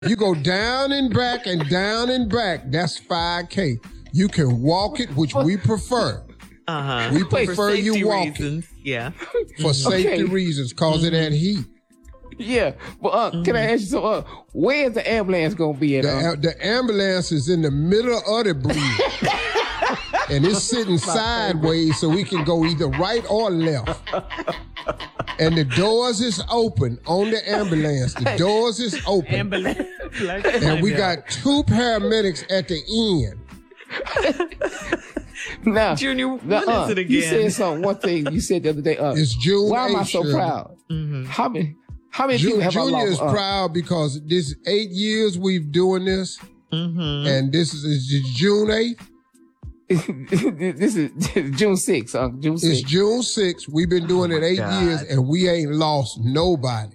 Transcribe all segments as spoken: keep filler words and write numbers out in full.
You go down and back and down and back. That's five K. You can walk it, which we prefer. Uh-huh. We prefer you walk reasons. it. Yeah. For safety Okay. reasons, cause of that heat. Yeah, but uh, mm-hmm. can I ask you something? Uh, where's the ambulance gonna be at? The, Uh? the ambulance is in the middle of the breeze. And it's sitting sideways so we can go either right or left. And the doors is open on the ambulance. The doors is open. Ambulance. And we got two paramedics at the end. Now, Junior, when now, uh, is it again? You said something. One thing you said the other day. Uh, It's June Why am I eighth, so Shirley. proud? Mm-hmm. How many? How many Ju- people have Junior I lost? is uh, proud because this eight years we've doing this, Mm-hmm. and this is, is June eighth. This is June sixth. Uh, June It's sixth. June sixth. We've been doing Oh it my eight God. years, and we ain't lost nobody.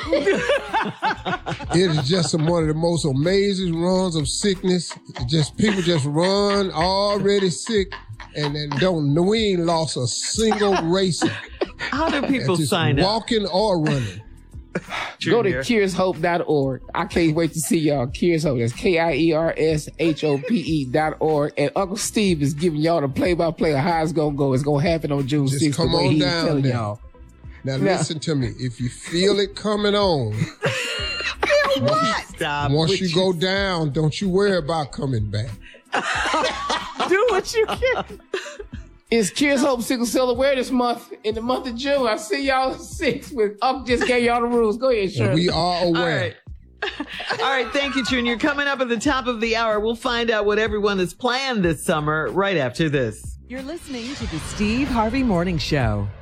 It is just some, one of the most amazing runs of sickness. It just people just run already sick, and then don't. We ain't lost a single racer. How do people Just sign up? walking or running. Go to Junior? cures hope dot org. I can't wait to see y'all. Cures Hope. That's K I E R S H O P E dot org. And Uncle Steve is giving y'all the play-by-play of how it's going to go. It's going to happen on June Just sixth. come the way on he's down telling there. y'all. Now Now- listen to me. If you feel it coming on, Stop. once Would you go down, don't you worry about coming back. do what you can. It's Cures Hope Sickle Cell Awareness Month in the month of June. I see y'all at six with Uncle just gave y'all the rules. Go ahead, And Shirley. we are All aware. right. All right. Thank you, Junior. Coming up at the top of the hour, we'll find out what everyone has planned this summer right after this. You're listening to the Steve Harvey Morning Show.